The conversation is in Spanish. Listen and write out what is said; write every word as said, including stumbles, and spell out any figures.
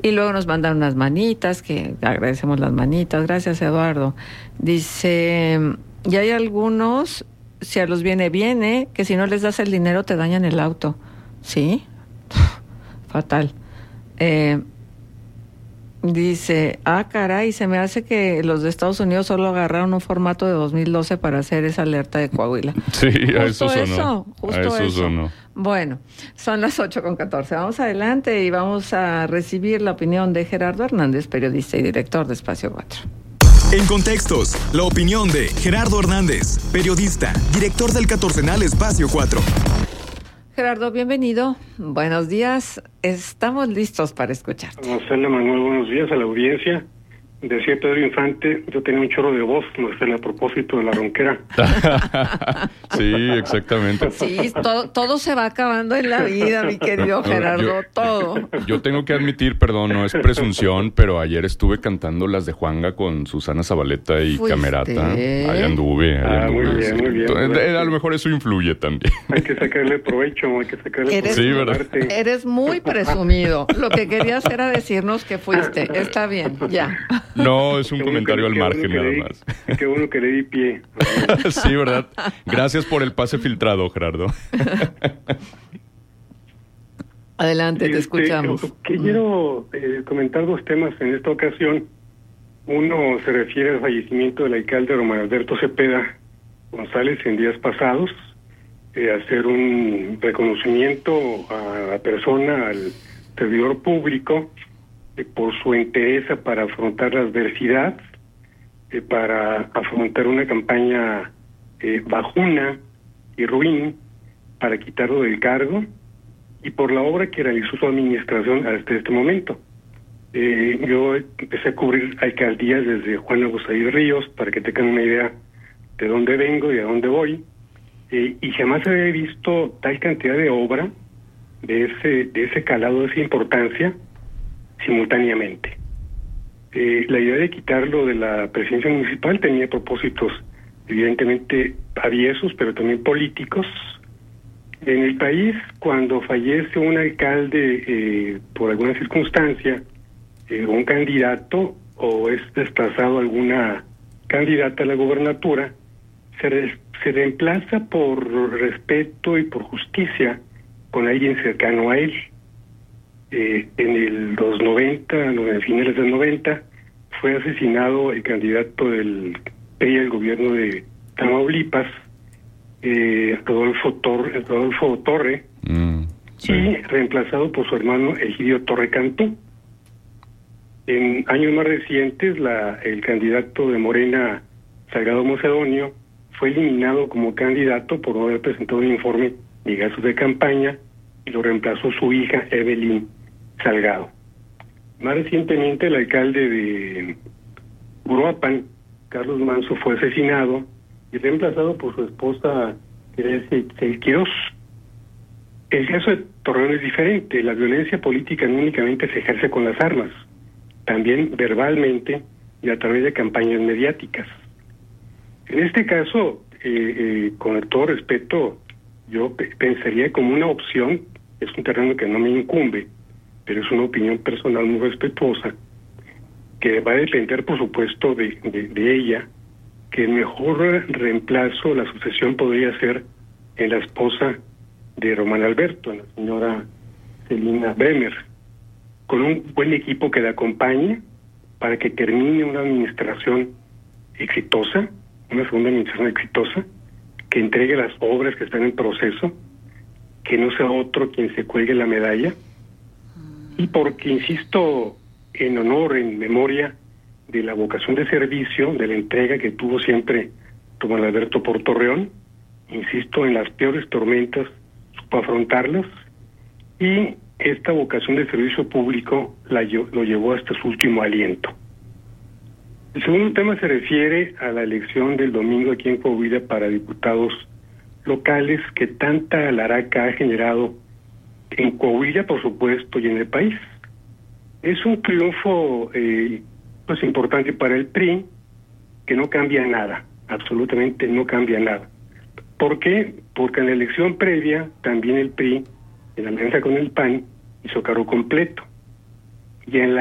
Y luego nos mandan unas manitas, que agradecemos las manitas. Gracias, Eduardo. Dice, y hay algunos, si a los viene, viene, que si no les das el dinero te dañan el auto. ¿Sí? Fatal. Eh, dice, ah, caray, se me hace que los de Estados Unidos solo agarraron un formato de dos mil doce para hacer esa alerta de Coahuila. Sí, a eso sonó. Eso, justo a eso, eso. sonó. Bueno, son las ocho con catorce. Vamos adelante y vamos a recibir la opinión de Gerardo Hernández, periodista y director de Espacio cuatro. En Contextos, la opinión de Gerardo Hernández, periodista, director del catorcenal Espacio cuatro. Gerardo, bienvenido. Buenos días. Estamos listos para escucharte. Marcela, Manuel, buenos días a la audiencia. Decía Pedro Infante, yo tenía un chorro de voz, Marcela, a propósito de la ronquera. Sí, exactamente. Sí, todo, todo se va acabando en la vida, mi querido Gerardo, yo, todo. Yo tengo que admitir, perdón, no es presunción, pero ayer estuve cantando las de Juanga con Susana Zabaleta y ¿Fuiste? Camerata. Ahí anduve, ahí Ah, anduve. muy bien, sí. muy bien. Entonces, a lo mejor eso influye también. Hay que sacarle provecho, hay que sacarle Eres, provecho. Sí, ¿verdad? Arte. Eres muy presumido. Lo que querías era decirnos que fuiste. Está bien, ya. No, es un Qué bueno comentario que- al qué margen bueno que nada le di- más. Qué bueno que le di pie. Sí, ¿verdad? Gracias por el pase filtrado, Gerardo. Adelante, te Este, escuchamos. Quiero eh, comentar dos temas en esta ocasión. Uno se refiere al fallecimiento del alcalde Román Alberto Cepeda González en días pasados, eh, hacer un reconocimiento a la persona, al servidor público, eh, por su entereza para afrontar la adversidad, eh, para afrontar una campaña eh, bajuna y ruin para quitarlo del cargo, y por la obra que realizó su administración hasta este momento. Eh, yo empecé a cubrir alcaldías desde Juan Agusaí Ríos, para que tengan una idea de dónde vengo y a dónde voy, eh, y jamás había visto tal cantidad de obra de ese, de ese calado, de esa importancia, simultáneamente. Eh, la idea de quitarlo de la presidencia municipal tenía propósitos evidentemente aviesos, pero también políticos. En el país, cuando fallece un alcalde eh, por alguna circunstancia, eh, un candidato, o es desplazado alguna candidata a la gobernatura, se, re, se reemplaza por respeto y por justicia con alguien cercano a él. Eh, en el los noventa, en finales del noventa, fue asesinado el candidato del P R I al gobierno de Tamaulipas, eh, Rodolfo, Tor, Rodolfo Torre, Mm, sí. y reemplazado por su hermano Egidio Torre Cantú. En años más recientes, la, el candidato de Morena, Salgado Macedonio, fue eliminado como candidato por no haber presentado un informe de gastos de campaña, y lo reemplazó su hija Evelyn Salgado. Más recientemente, el alcalde de Uruapan, Carlos Manso, fue asesinado y reemplazado por su esposa, Teresa Quiroz. El caso de Torreón es diferente. La violencia política no únicamente se ejerce con las armas, también verbalmente y a través de campañas mediáticas. En este caso, eh, eh, con todo respeto, yo pe- pensaría como una opción, es un terreno que no me incumbe, pero es una opinión personal muy respetuosa, que va a depender, por supuesto, de, de, de ella, que el mejor reemplazo, la sucesión podría ser en la esposa de Román Alberto, la señora Celina Bremer, con un buen equipo que la acompañe para que termine una administración exitosa, una segunda administración exitosa, que entregue las obras que están en proceso, que no sea otro quien se cuelgue la medalla, y porque, insisto, en honor, en memoria de la vocación de servicio, de la entrega que tuvo siempre Román Alberto por Torreón, insisto, en las peores tormentas supo afrontarlas, y esta vocación de servicio público la, lo llevó hasta su último aliento. El segundo tema se refiere a la elección del domingo aquí en Coahuila para diputados locales, que tanta alaraca ha generado en Coahuila, por supuesto, y en el país. Es un triunfo eh, pues importante para el P R I, que no cambia nada, absolutamente no cambia nada. ¿Por qué? Porque en la elección previa también el P R I, en alianza con el P A N, hizo cargo completo. y en la